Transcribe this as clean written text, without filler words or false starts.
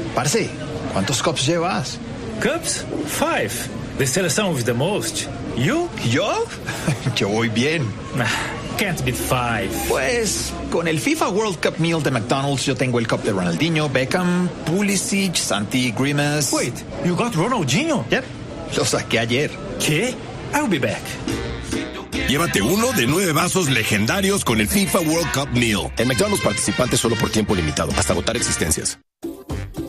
Parce, ¿cuántos cups llevas? Cups? 5. The seleção with the most. You? ¿Yo? Yo voy bien. Can't beat 5. Pues, con el FIFA World Cup Meal de McDonald's, yo tengo el cup de Ronaldinho, Beckham, Pulisic, Santi, Grimace. Wait, you got Ronaldinho? Yep, lo saqué ayer. ¿Qué? I'll be back. Llévate uno de 9 vasos legendarios con el FIFA World Cup Meal. En McDonald's, participantes solo por tiempo limitado, hasta agotar existencias.